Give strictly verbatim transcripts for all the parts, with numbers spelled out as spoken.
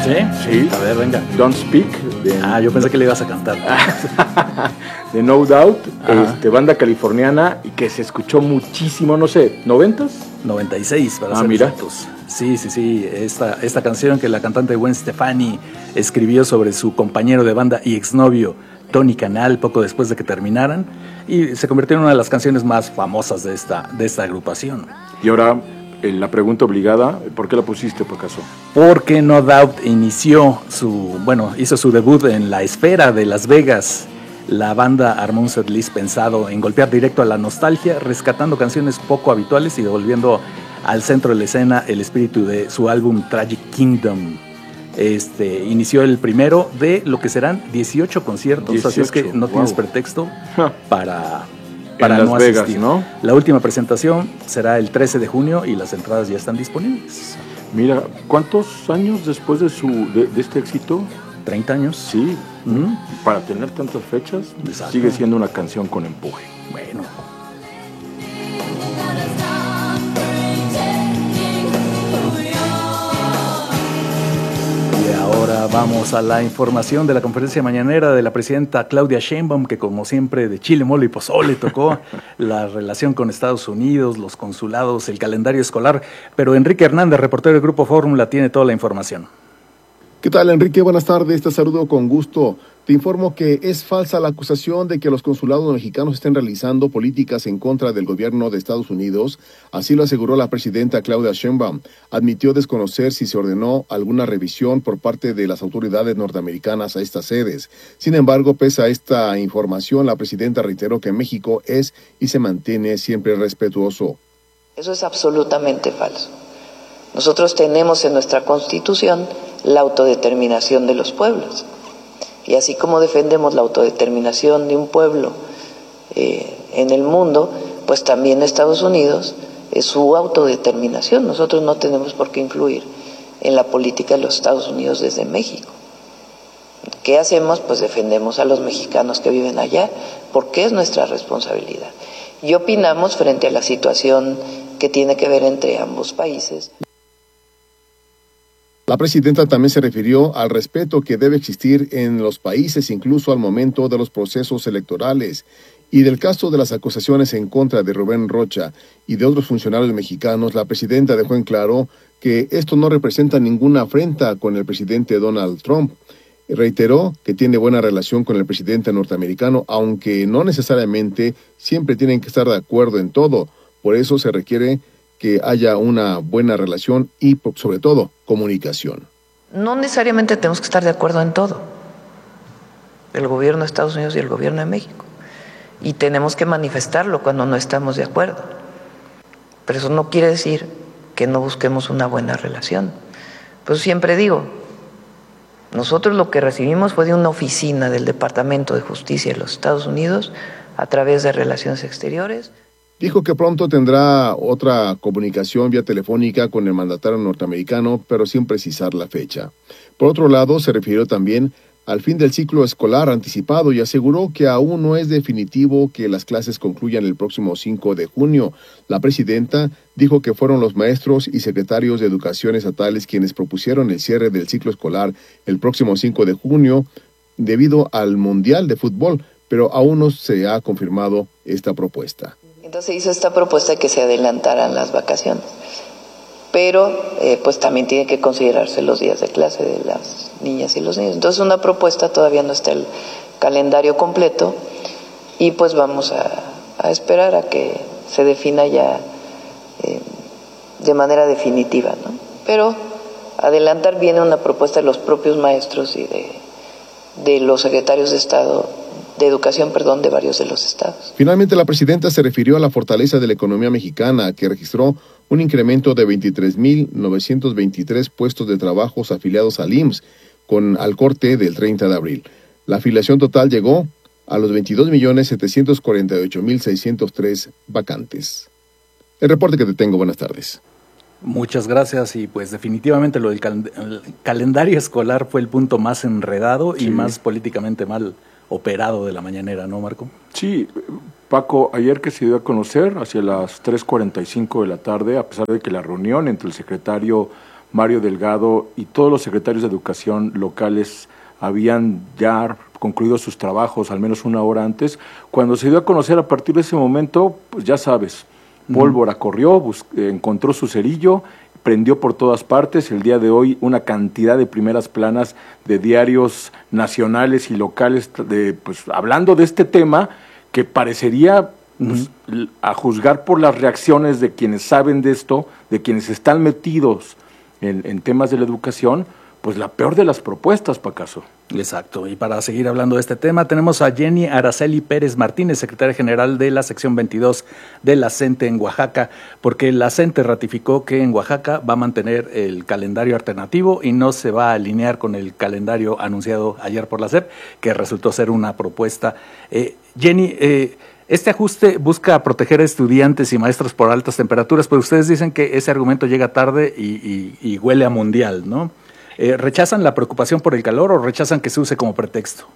¿Sí? Sí. A ver, venga. Don't Speak. De, Ah, yo pensé que le ibas a cantar. de No Doubt, este, banda californiana y que se escuchó muchísimo, no sé, ¿noventas? noventa y seis, para Ah, ser mira. exactos. Sí, sí, sí. Esta, esta canción que la cantante Gwen Stefani escribió sobre su compañero de banda y exnovio Tony Canal poco después de que terminaran, y se convirtió en una de las canciones más famosas de esta, de esta agrupación. Y ahora, eh, la pregunta obligada, ¿por qué la pusiste, por acaso? Porque No Doubt inició su, bueno, hizo su debut en la esfera de Las Vegas. La banda armó un setlist pensado en golpear directo a la nostalgia, rescatando canciones poco habituales y devolviendo al centro de la escena el espíritu de su álbum Tragic Kingdom. Este, inició el primero de lo que serán dieciocho conciertos, dieciocho, así es que no wow. tienes pretexto para, para en no Las Vegas, asistir. ¿no? La última presentación será el trece de junio y las entradas ya están disponibles. Mira, ¿cuántos años después de, su, de, de este éxito? treinta años. Sí, ¿Mm? Para tener tantas fechas, exacto, sigue siendo una canción con empuje. Bueno. Y ahora vamos a la información de la conferencia mañanera de la presidenta Claudia Sheinbaum, que como siempre de chile, mole y pozole tocó la relación con Estados Unidos, los consulados, el calendario escolar. Pero Enrique Hernández, reportero del Grupo Fórmula, tiene toda la información. ¿Qué tal, Enrique? Buenas tardes, te saludo con gusto. Te informo que es falsa la acusación de que los consulados mexicanos estén realizando políticas en contra del gobierno de Estados Unidos. Así lo aseguró la presidenta Claudia Sheinbaum. Admitió desconocer si se ordenó alguna revisión por parte de las autoridades norteamericanas a estas sedes. Sin embargo, pese a esta información, la presidenta reiteró que México es y se mantiene siempre respetuoso. Eso es absolutamente falso. Nosotros tenemos en nuestra Constitución la autodeterminación de los pueblos. Y así como defendemos la autodeterminación de un pueblo eh, en el mundo, pues también Estados Unidos es su autodeterminación. Nosotros no tenemos por qué influir en la política de los Estados Unidos desde México. ¿Qué hacemos? Pues defendemos a los mexicanos que viven allá, porque es nuestra responsabilidad. Y opinamos frente a la situación que tiene que ver entre ambos países. La presidenta también se refirió al respeto que debe existir en los países, incluso al momento de los procesos electorales. Y del caso de las acusaciones en contra de Rubén Rocha y de otros funcionarios mexicanos, la presidenta dejó en claro que esto no representa ninguna afrenta con el presidente Donald Trump. Reiteró que tiene buena relación con el presidente norteamericano, aunque no necesariamente siempre tienen que estar de acuerdo en todo. Por eso se requiere que haya una buena relación y, sobre todo, comunicación. No necesariamente tenemos que estar de acuerdo en todo, el gobierno de Estados Unidos y el gobierno de México, y tenemos que manifestarlo cuando no estamos de acuerdo, pero eso no quiere decir que no busquemos una buena relación. Pues siempre digo, nosotros lo que recibimos fue de una oficina del Departamento de Justicia de los Estados Unidos a través de Relaciones Exteriores. Dijo que pronto tendrá otra comunicación vía telefónica con el mandatario norteamericano, pero sin precisar la fecha. Por otro lado, se refirió también al fin del ciclo escolar anticipado y aseguró que aún no es definitivo que las clases concluyan el próximo cinco de junio. La presidenta dijo que fueron los maestros y secretarios de educación estatales quienes propusieron el cierre del ciclo escolar el próximo cinco de junio debido al Mundial de Fútbol, pero aún no se ha confirmado esta propuesta. Entonces hizo esta propuesta de que se adelantaran las vacaciones, pero eh, pues también tiene que considerarse los días de clase de las niñas y los niños. Entonces una propuesta, todavía no está el calendario completo y pues vamos a, a esperar a que se defina ya eh, de manera definitiva, ¿no? Pero adelantar viene una propuesta de los propios maestros y de, de los secretarios de Estado de educación, perdón, de varios de los estados. Finalmente, la presidenta se refirió a la fortaleza de la economía mexicana, que registró un incremento de veintitrés mil novecientos veintitrés puestos de trabajos afiliados al I M S S, con al corte del treinta de abril. La afiliación total llegó a los veintidós millones setecientos cuarenta y ocho mil seiscientos tres vacantes. El reporte que te tengo, buenas tardes. Muchas gracias, y pues definitivamente lo del cal- el calendario escolar fue el punto más enredado sí. y más políticamente mal operado de la mañanera, ¿no, Marco? Sí, Paco, ayer que se dio a conocer, hacia las tres cuarenta y cinco de la tarde, a pesar de que la reunión entre el secretario Mario Delgado y todos los secretarios de educación locales habían ya concluido sus trabajos al menos una hora antes. Cuando se dio a conocer a partir de ese momento, pues ya sabes, pólvora uh-huh. corrió, bus- encontró su cerillo, prendió por todas partes. El día de hoy una cantidad de primeras planas de diarios nacionales y locales de, pues, hablando de este tema que parecería, pues, uh-huh. a juzgar por las reacciones de quienes saben de esto, de quienes están metidos en, en temas de la educación, pues la peor de las propuestas, Pacaso. Exacto, y para seguir hablando de este tema, tenemos a Jenny Araceli Pérez Martínez, secretaria general de la sección veintidós de la CENTE en Oaxaca, porque la CENTE ratificó que en Oaxaca va a mantener el calendario alternativo y no se va a alinear con el calendario anunciado ayer por la SEP, que resultó ser una propuesta. Eh, Jenny, eh, este ajuste busca proteger a estudiantes y maestros por altas temperaturas, pero ustedes dicen que ese argumento llega tarde y, y, y huele a mundial, ¿no? Eh, ¿Rechazan la preocupación por el calor o rechazan que se use como pretexto?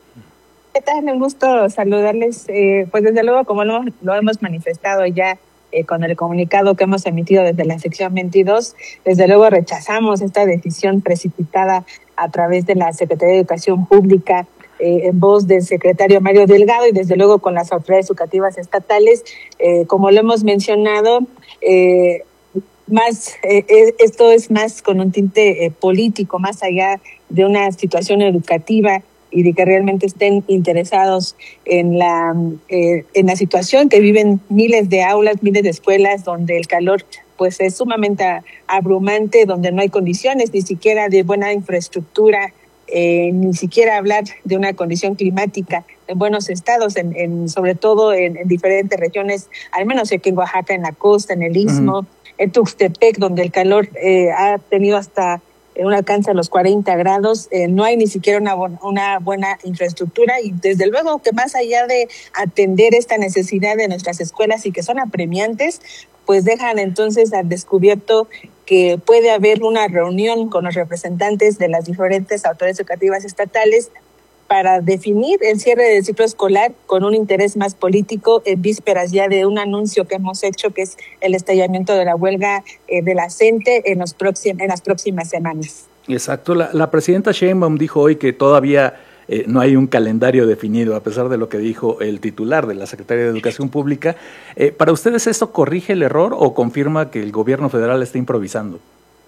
¿Qué tal? Un gusto saludarles. Eh, pues desde luego, como lo, lo hemos manifestado ya eh, con el comunicado que hemos emitido desde la sección veintidós, desde luego rechazamos esta decisión precipitada a través de la Secretaría de Educación Pública, eh, en voz del secretario Mario Delgado y desde luego con las autoridades educativas estatales. Eh, como lo hemos mencionado, eh, Más, eh, esto es más con un tinte eh, político, más allá de una situación educativa y de que realmente estén interesados en la eh, en la situación que viven miles de aulas, miles de escuelas, donde el calor pues es sumamente abrumante, donde no hay condiciones ni siquiera de buena infraestructura, eh, ni siquiera hablar de una condición climática en buenos estados, en, en sobre todo en, en diferentes regiones, al menos aquí en Oaxaca, en la costa, en el Istmo, uh-huh. en Tuxtepec, donde el calor eh, ha tenido hasta un alcance a los cuarenta grados, eh, no hay ni siquiera una, una buena infraestructura y desde luego que más allá de atender esta necesidad de nuestras escuelas y que son apremiantes, pues dejan entonces al descubierto que puede haber una reunión con los representantes de las diferentes autoridades educativas estatales para definir el cierre del ciclo escolar con un interés más político en vísperas ya de un anuncio que hemos hecho, que es el estallamiento de la huelga eh, de la CENTE en, los próxim- en las próximas semanas. Exacto. La, la presidenta Sheinbaum dijo hoy que todavía eh, no hay un calendario definido, a pesar de lo que dijo el titular de la Secretaría de Educación Pública. Eh, ¿Para ustedes esto corrige el error o confirma que el gobierno federal está improvisando?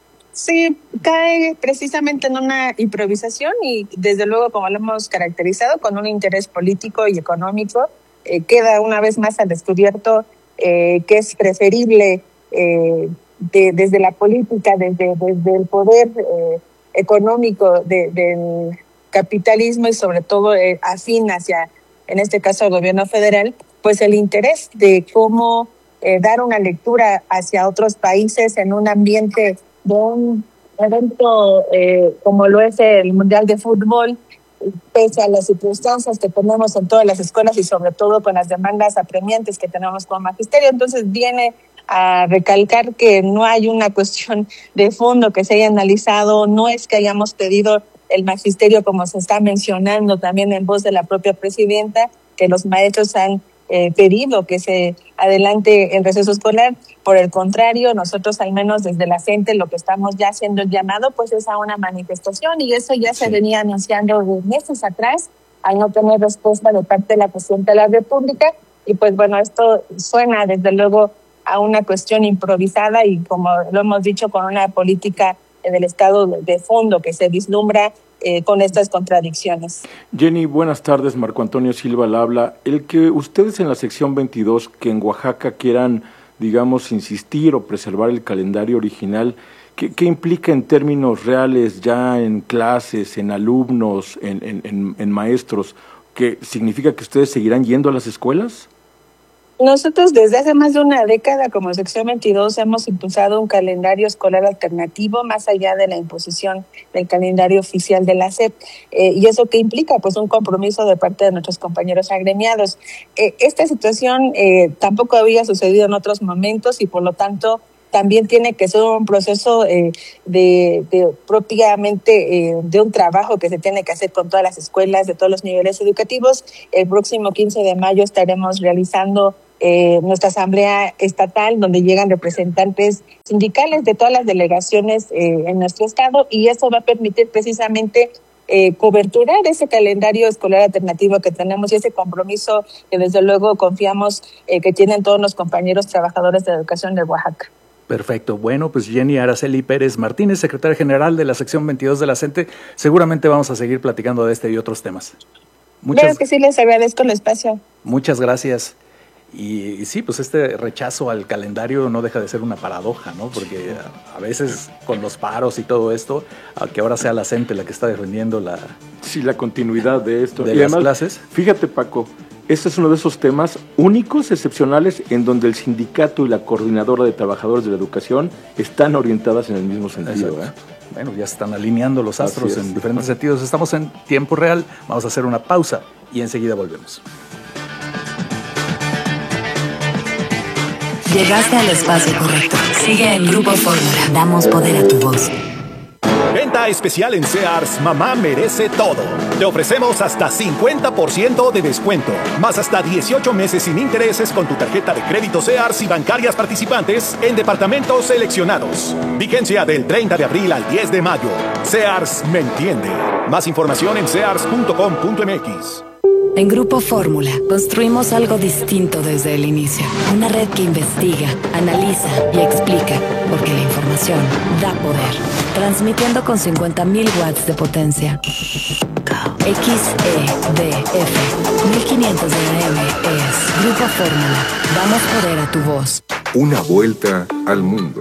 Sí, cae precisamente en una improvisación y desde luego, como lo hemos caracterizado, con un interés político y económico, eh, queda una vez más al descubierto eh, que es preferible eh, de, desde la política, desde, desde el poder eh, económico de, del capitalismo y sobre todo eh, afín hacia, en este caso, el gobierno federal, pues el interés de cómo eh, dar una lectura hacia otros países en un ambiente de un evento eh, como lo es el Mundial de Fútbol, pese a las circunstancias que tenemos en todas las escuelas y sobre todo con las demandas apremiantes que tenemos como magisterio. Entonces viene a recalcar que no hay una cuestión de fondo que se haya analizado, no es que hayamos pedido el magisterio, como se está mencionando también en voz de la propia presidenta, que los maestros han Eh, pedido que se adelante el receso escolar. Por el contrario, nosotros al menos desde la CENTE lo que estamos ya haciendo el llamado pues es a una manifestación y eso ya sí. se venía anunciando de meses atrás al no tener respuesta de parte de la Presidenta de la República y pues bueno, esto suena desde luego a una cuestión improvisada y como lo hemos dicho con una política del Estado de fondo que se vislumbra Eh, con estas contradicciones. Jenny, buenas tardes. Marco Antonio Silva la habla. El que ustedes en la sección veintidós, que en Oaxaca quieran, digamos, insistir o preservar el calendario original, ¿qué, qué implica en términos reales ya en clases, en alumnos, en, en, en, en maestros? ¿Qué significa que ustedes seguirán yendo a las escuelas? Nosotros desde hace más de una década como sección veintidós hemos impulsado un calendario escolar alternativo más allá de la imposición del calendario oficial de la SEP. Eh, ¿Y eso qué implica? Pues un compromiso de parte de nuestros compañeros agremiados. Eh, esta situación eh, tampoco había sucedido en otros momentos y por lo tanto también tiene que ser un proceso eh, de, de propiamente eh, de un trabajo que se tiene que hacer con todas las escuelas de todos los niveles educativos. El próximo quince de mayo estaremos realizando eh, nuestra asamblea estatal, donde llegan representantes sindicales de todas las delegaciones eh, en nuestro estado, y eso va a permitir precisamente eh, coberturar ese calendario escolar alternativo que tenemos y ese compromiso que desde luego confiamos eh, que tienen todos los compañeros trabajadores de educación de Oaxaca. Perfecto. Bueno, pues Jenny Araceli Pérez Martínez, secretaria general de la sección veintidós de la CENTE, seguramente vamos a seguir platicando de este y otros temas. Muchas, claro que sí, les agradezco el espacio. Muchas gracias. Y, y sí, pues este rechazo al calendario no deja de ser una paradoja, ¿no? Porque a, a veces con los paros y todo esto, que ahora sea la CENTE la que está defendiendo la... Sí, la continuidad de esto. De y las además, clases. Fíjate, Paco, este es uno de esos temas únicos, excepcionales, en donde el sindicato y la coordinadora de trabajadores de la educación están orientadas en el mismo sentido. ¿eh? Bueno, ya se están alineando los astros en diferentes sentidos. Estamos en tiempo real, vamos a hacer una pausa y enseguida volvemos. Llegaste al espacio correcto. Sigue en Grupo Fórmula. Damos poder a tu voz. Venta especial en Sears, mamá merece todo. Te ofrecemos hasta cincuenta por ciento de descuento, más hasta dieciocho meses sin intereses con tu tarjeta de crédito Sears y bancarias participantes en departamentos seleccionados. Vigencia del treinta de abril al diez de mayo. Sears me entiende. Más información en sears punto com punto m x. En Grupo Fórmula construimos algo distinto desde el inicio. Una red que investiga, analiza y explica, porque la información da poder. Transmitiendo con cincuenta mil watts de potencia. X E D F mil quinientos de A M es Grupo Fórmula. Damos poder a tu voz. Una vuelta al mundo.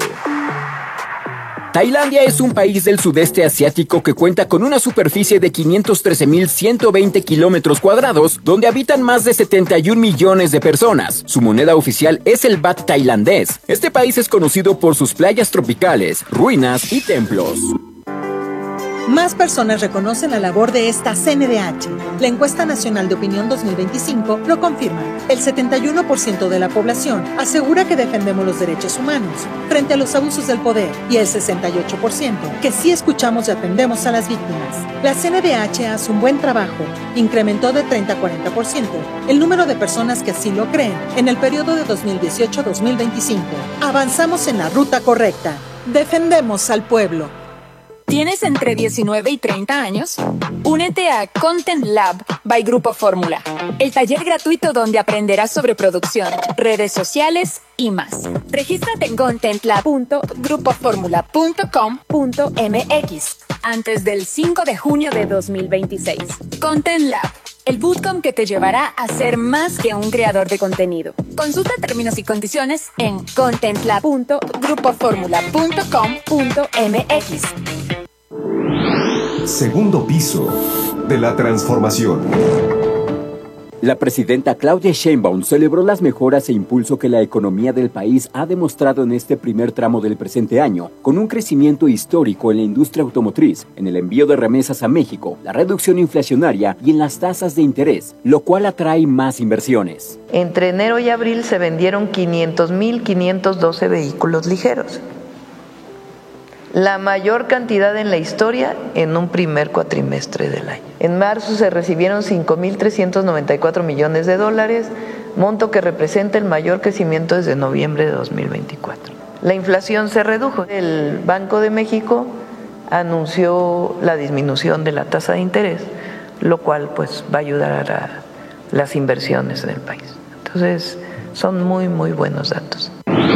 Tailandia es un país del sudeste asiático que cuenta con una superficie de quinientos trece mil ciento veinte kilómetros cuadrados, donde habitan más de setenta y un millones de personas. Su moneda oficial es el baht tailandés. Este país es conocido por sus playas tropicales, ruinas y templos. Más personas reconocen la labor de esta C N D H. La encuesta nacional de opinión dos mil veinticinco lo confirma. El setenta y uno por ciento de la población asegura que defendemos los derechos humanos frente a los abusos del poder y el sesenta y ocho por ciento que sí escuchamos y atendemos a las víctimas. La C N D H hace un buen trabajo. Incrementó de treinta a cuarenta por ciento el número de personas que así lo creen en el periodo de dos mil dieciocho a dos mil veinticinco. Avanzamos en la ruta correcta. Defendemos al pueblo. ¿Tienes entre diecinueve y treinta años? Únete a Content Lab by Grupo Fórmula, el taller gratuito donde aprenderás sobre producción, redes sociales y más. Regístrate en content lab punto grupo fórmula punto com punto m x antes del cinco de junio de dos mil veintiséis. Content Lab, el bootcamp que te llevará a ser más que un creador de contenido. Consulta términos y condiciones en content lab punto grupo fórmula punto com punto m x. Segundo piso de la transformación. La presidenta Claudia Sheinbaum celebró las mejoras e impulso que la economía del país ha demostrado en este primer tramo del presente año, con un crecimiento histórico en la industria automotriz, en el envío de remesas a México, la reducción inflacionaria y en las tasas de interés, lo cual atrae más inversiones. Entre enero y abril se vendieron quinientos mil quinientos doce vehículos ligeros, la mayor cantidad en la historia en un primer cuatrimestre del año. En marzo se recibieron cinco mil trescientos noventa y cuatro millones de dólares, monto que representa el mayor crecimiento desde noviembre de dos mil veinticuatro. La inflación se redujo. El Banco de México anunció la disminución de la tasa de interés, lo cual pues va a ayudar a las inversiones del país. Entonces, son muy, muy buenos datos.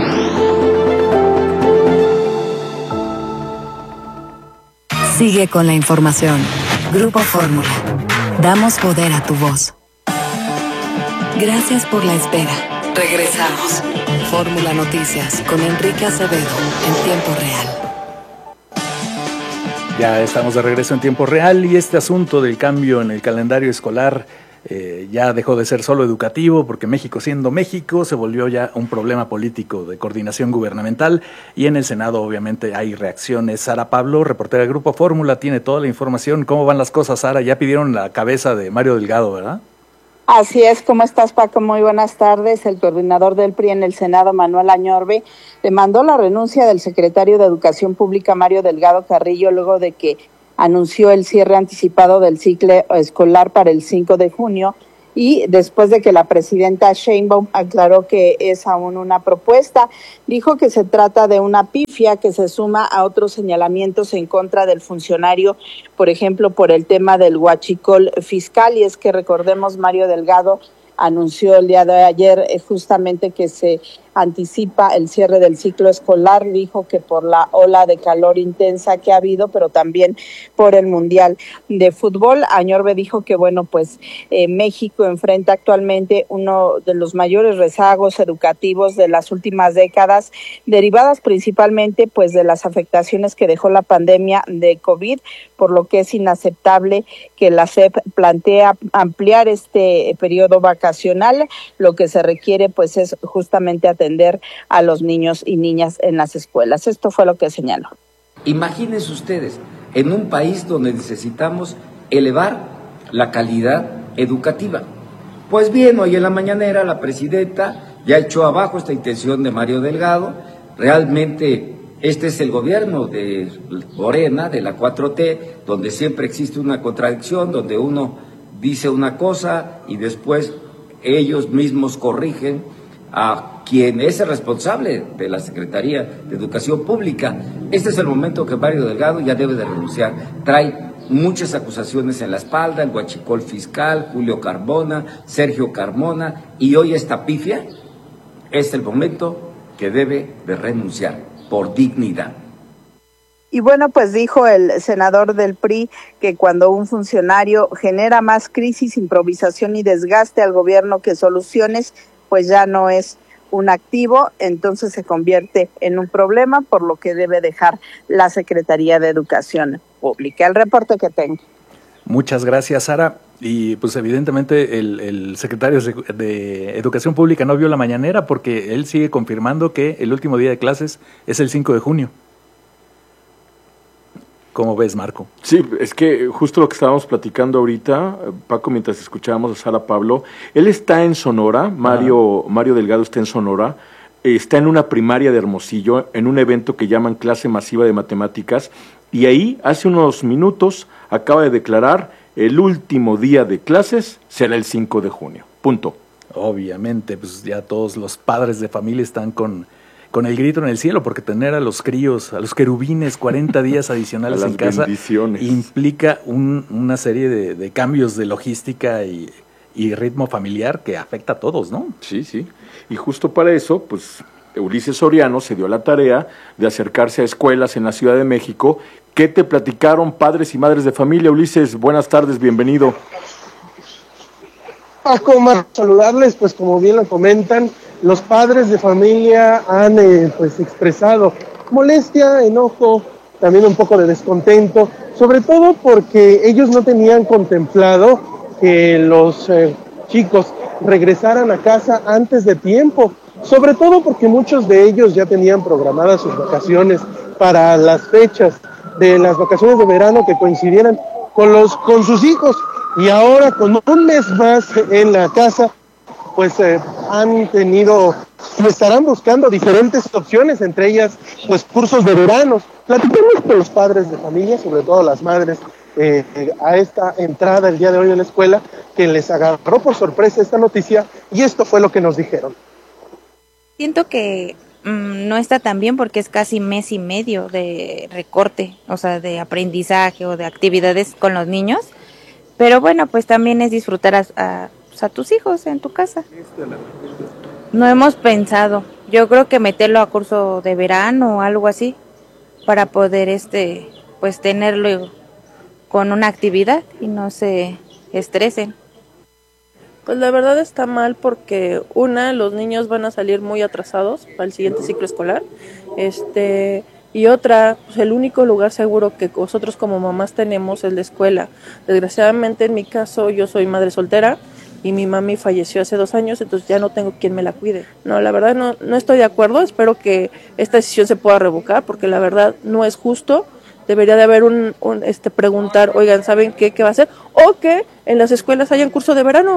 Sigue con la información. Grupo Fórmula. Damos poder a tu voz. Gracias por la espera. Regresamos. Fórmula Noticias con Enrique Acevedo en tiempo real. Ya estamos de regreso en tiempo real y este asunto del cambio en el calendario escolar eh, ya dejó de ser solo educativo, porque México siendo México se volvió ya un problema político de coordinación gubernamental, y en el Senado obviamente hay reacciones. Sara Pablo, reportera del Grupo Fórmula, tiene toda la información. ¿Cómo van las cosas, Sara? Ya pidieron la cabeza de Mario Delgado, ¿verdad? Así es. ¿Cómo estás, Paco? Muy buenas tardes. El coordinador del P R I en el Senado, Manuel Añorbe, demandó la renuncia del secretario de Educación Pública, Mario Delgado Carrillo, luego de que anunció el cierre anticipado del ciclo escolar para el cinco de junio y después de que la presidenta Sheinbaum aclaró que es aún una propuesta, dijo que se trata de una pifia que se suma a otros señalamientos en contra del funcionario, por ejemplo, por el tema del huachicol fiscal, y es que recordemos, Mario Delgado anunció el día de ayer eh, justamente que se anticipa el cierre del ciclo escolar, dijo que por la ola de calor intensa que ha habido, pero también por el Mundial de Fútbol. Añorbe dijo que, bueno, pues eh, México enfrenta actualmente uno de los mayores rezagos educativos de las últimas décadas, derivadas principalmente pues de las afectaciones que dejó la pandemia de COVID, por lo que es inaceptable que la S E P plantea ampliar este periodo vacacional. Lo que se requiere pues es justamente atender a los niños y niñas en las escuelas. Esto fue lo que señaló. Imagínense ustedes, en un país donde necesitamos elevar la calidad educativa. Pues bien, hoy en la mañanera la presidenta ya echó abajo esta intención de Mario Delgado. Realmente este es el gobierno de Morena, de la cuatro T, donde siempre existe una contradicción, donde uno dice una cosa y después ellos mismos corrigen a quien es el responsable de la Secretaría de Educación Pública. Este es el momento que Mario Delgado ya debe de renunciar. Trae muchas acusaciones en la espalda, el huachicol fiscal, Julio Carmona, Sergio Carmona, y hoy esta pifia es el momento que debe de renunciar por dignidad. Y bueno, pues dijo el senador del P R I que cuando un funcionario genera más crisis, improvisación y desgaste al gobierno que soluciones, pues ya no es un activo, entonces se convierte en un problema, por lo que debe dejar la Secretaría de Educación Pública. El reporte que tengo. Muchas gracias, Sara. Y pues evidentemente el, el secretario de Educación Pública no vio la mañanera porque él sigue confirmando que el último día de clases es el cinco de junio. ¿Cómo ves, Marco? Sí, es que justo lo que estábamos platicando ahorita, Paco, mientras escuchábamos a Sara Pablo, él está en Sonora, Mario, Mario Delgado está en Sonora, está en una primaria de Hermosillo, en un evento que llaman Clase Masiva de Matemáticas, y ahí, hace unos minutos, acaba de declarar el último día de clases será el cinco de junio. Punto. Obviamente, pues ya todos los padres de familia están con... con el grito en el cielo, porque tener a los críos, a los querubines, cuarenta días adicionales en casa, implica un, una serie de, de cambios de logística y, y ritmo familiar que afecta a todos, ¿no? Sí, sí. Y justo para eso, pues, Ulises Soriano se dio la tarea de acercarse a escuelas en la Ciudad de México. ¿Qué te platicaron padres y madres de familia? Ulises, buenas tardes, bienvenido. Paco, más saludarles, pues como bien lo comentan, los padres de familia han eh, pues expresado molestia, enojo, también un poco de descontento, sobre todo porque ellos no tenían contemplado que los eh, chicos regresaran a casa antes de tiempo, sobre todo porque muchos de ellos ya tenían programadas sus vacaciones para las fechas de las vacaciones de verano que coincidieran con los con sus hijos, y ahora con un mes más en la casa pues eh, han tenido, estarán buscando diferentes opciones, entre ellas pues cursos de verano. Platicamos con los padres de familia, sobre todo las madres, eh, eh, a esta entrada el día de hoy en la escuela, que les agarró por sorpresa esta noticia, y esto fue lo que nos dijeron. Siento que mmm, no está tan bien porque es casi mes y medio de recorte, o sea, de aprendizaje o de actividades con los niños, pero bueno, pues también es disfrutar a, a a tus hijos en tu casa. No hemos pensado, yo creo que meterlo a curso de verano o algo así para poder este pues tenerlo con una actividad y no se estresen. Pues la verdad está mal porque una, los niños van a salir muy atrasados para el siguiente ciclo escolar, este y otra, pues el único lugar seguro que nosotros como mamás tenemos es la escuela. Desgraciadamente en mi caso yo soy madre soltera y mi mami falleció hace dos años, entonces ya no tengo quien me la cuide. No, la verdad no, no estoy de acuerdo, espero que esta decisión se pueda revocar, porque la verdad no es justo. Debería de haber un, un este preguntar, oigan, ¿saben qué, qué va a hacer? O que en las escuelas hayan curso de verano.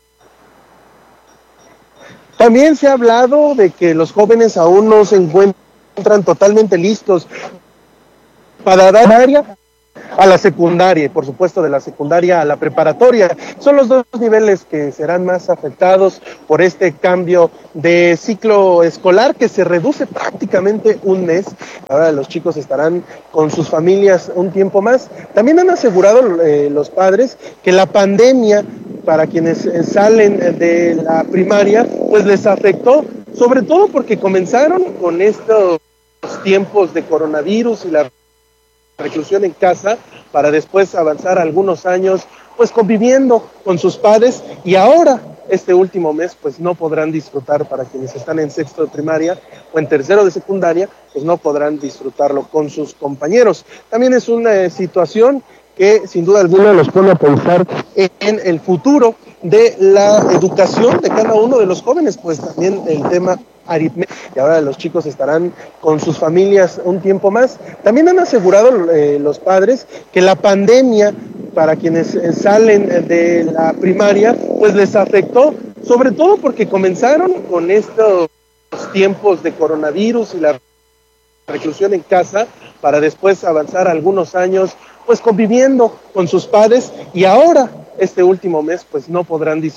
También se ha hablado de que los jóvenes aún no se encuentran totalmente listos para dar área a la secundaria y por supuesto de la secundaria a la preparatoria. Son los dos niveles que serán más afectados por este cambio de ciclo escolar que se reduce prácticamente un mes. Ahora los chicos estarán con sus familias un tiempo más. También han asegurado eh, los padres que la pandemia para quienes eh, salen de la primaria pues les afectó, sobre todo porque comenzaron con estos tiempos de coronavirus y la reclusión en casa para después avanzar algunos años pues conviviendo con sus padres y ahora este último mes pues no podrán disfrutar, para quienes están en sexto de primaria o en tercero de secundaria, pues no podrán disfrutarlo con sus compañeros. También es una eh, situación que sin duda alguna los pone a pensar en el futuro de la educación de cada uno de los jóvenes, pues también el tema aritmética, y ahora los chicos estarán con sus familias un tiempo más. También han asegurado eh, los padres que la pandemia para quienes eh, salen de la primaria pues les afectó, sobre todo porque comenzaron con estos tiempos de coronavirus y la reclusión en casa para después avanzar algunos años pues conviviendo con sus padres y ahora este último mes pues no podrán disfrutar